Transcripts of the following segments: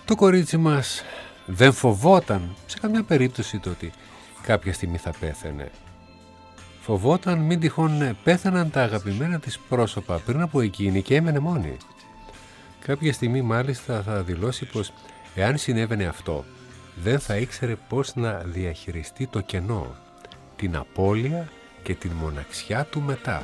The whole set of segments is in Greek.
Το κορίτσι μας δεν φοβόταν σε καμιά περίπτωση το ότι κάποια στιγμή θα πέθαινε. Φοβόταν μην τυχόν πέθαιναν τα αγαπημένα της πρόσωπα πριν από εκείνη και έμενε μόνη. Κάποια στιγμή μάλιστα θα δηλώσει πως εάν συνέβαινε αυτό δεν θα ήξερε πώς να διαχειριστεί το κενό, την απώλεια και την μοναξιά του μετά.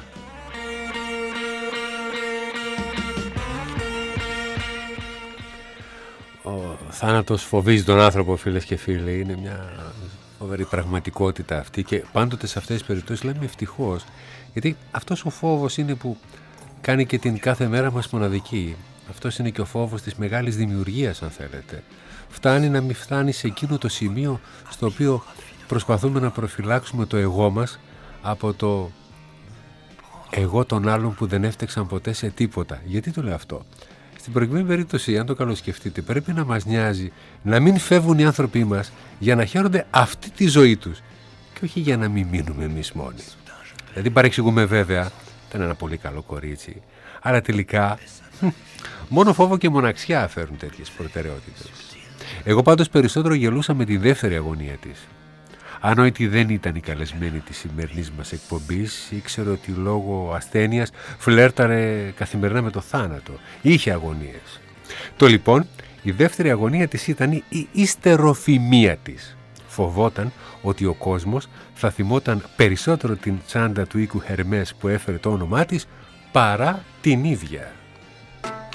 Ο θάνατος φοβίζει τον άνθρωπο, φίλες και φίλοι, είναι μια φοβερή πραγματικότητα αυτή και πάντοτε σε αυτές τις περιπτώσεις λέμε ευτυχώς, γιατί αυτός ο φόβος είναι που κάνει και την κάθε μέρα μας μοναδική. Αυτός είναι και ο φόβος της μεγάλης δημιουργίας, αν θέλετε. Φτάνει να μην φτάνει σε εκείνο το σημείο στο οποίο προσπαθούμε να προφυλάξουμε το εγώ μας από το εγώ των άλλων που δεν έφταξαν ποτέ σε τίποτα. Γιατί το λέω αυτό? Στην προηγούμενη περίπτωση, αν το καλοσκεφτείτε, πρέπει να μας νοιάζει να μην φεύγουν οι άνθρωποι μας για να χαίρονται αυτή τη ζωή τους και όχι για να μην μείνουμε εμείς μόνοι. Δηλαδή παρεξηγούμε βέβαια, ήταν ένα πολύ καλό κορίτσι, αλλά τελικά μόνο φόβο και μοναξιά φέρουν τέτοιες προτεραιότητες. Εγώ πάντως περισσότερο γελούσα με τη δεύτερη αγωνία της. Αν ότι δεν ήταν η καλεσμένη της σημερινής μας εκπομπής, ήξερε ότι λόγω ασθένειας φλέρταρε καθημερινά με το θάνατο. Είχε αγωνίες. Το λοιπόν, η δεύτερη αγωνία της ήταν η υστεροφημία της. Φοβόταν ότι ο κόσμος θα θυμόταν περισσότερο την τσάντα του οίκου Χερμές που έφερε το όνομά της παρά την ίδια.